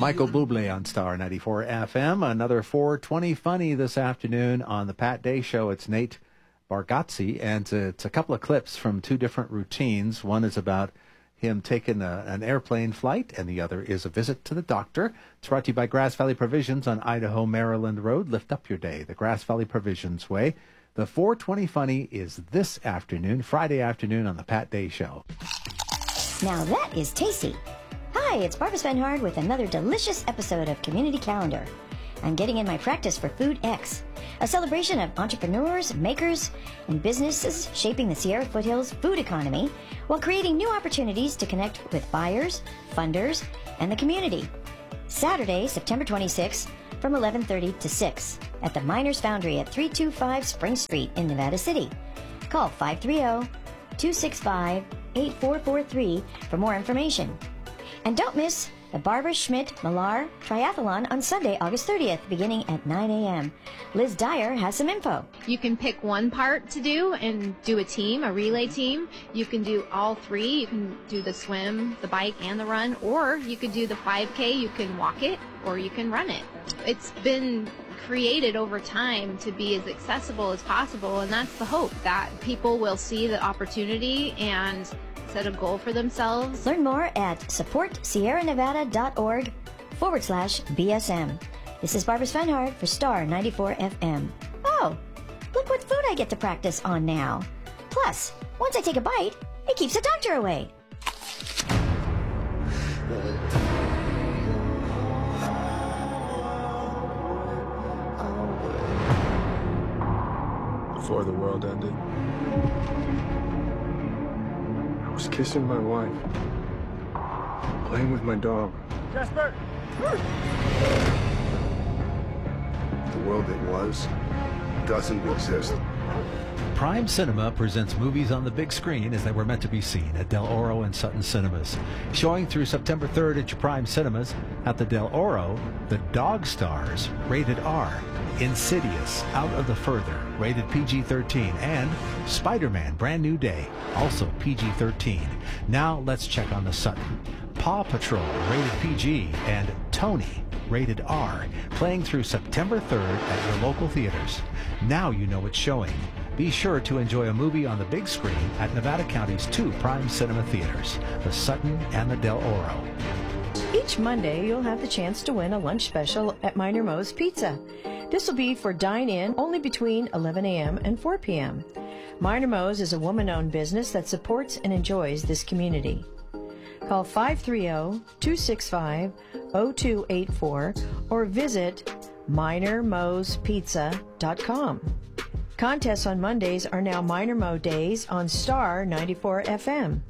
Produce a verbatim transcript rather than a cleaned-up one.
Michael Bublé on Star ninety-four F M. Another four twenty Funny this afternoon on the Pat Day Show. It's Nate Bargatze, and it's a couple of clips from two different routines. One is about him taking a, an airplane flight, and the other is a visit to the doctor. It's brought to you by Grass Valley Provisions on Idaho-Maryland Road. Lift up your day the Grass Valley Provisions way. The four twenty Funny is this afternoon, Friday afternoon on the Pat Day Show. Now that is tasty. Hi, it's Barbara Svenhard with another delicious episode of Community Calendar. I'm getting in my practice for Food X, a celebration of entrepreneurs, makers, and businesses shaping the Sierra Foothills food economy while creating new opportunities to connect with buyers, funders, and the community. Saturday, September twenty-sixth, from eleven thirty to six at the Miners Foundry at three two five Spring Street in Nevada City. Call five three zero, two six five, eight four four three for more information. And don't miss the Barbara Schmidt Millar Triathlon on Sunday, August thirtieth, beginning at nine a.m. Liz Dyer has some info. You can pick one part to do and do a team, a relay team. You can do all three. You can do the swim, the bike, and the run. Or you could do the five K. You can walk it, or you can run it. It's been created over time to be as accessible as possible, and that's the hope, that people will see the opportunity and set a goal for themselves. Learn more at supportsierranevada.org forward slash BSM. This is Barbara Svenhard for Star ninety-four F M. Oh, look what food I get to practice on now. Plus, once I take a bite, it keeps the doctor away. Before the world ended, I was kissing my wife, playing with my dog. Jasper! The world that was doesn't exist. Prime Cinema presents movies on the big screen as they were meant to be seen at Del Oro and Sutton Cinemas. Showing through September third at your Prime Cinemas at the Del Oro, The Dog Stars, rated R, Insidious, Out of the Further, rated P G thirteen, and Spider-Man, Brand New Day, also P G thirteen. Now let's check on the Sutton. Paw Patrol, rated P G, and Tony, rated R, playing through September third at your local theaters. Now you know it's showing. Be sure to enjoy a movie on the big screen at Nevada County's two Prime Cinema theaters, the Sutton and the Del Oro. Each Monday, you'll have the chance to win a lunch special at Minor Mo's Pizza. This will be for dine-in only between eleven a.m. and four p.m. Minor Mo's is a woman-owned business that supports and enjoys this community. Call five three zero, two six five, zero two eight four or visit minor mos pizza dot com. Contests on Mondays are now Minor Mo Days on Star ninety-four F M.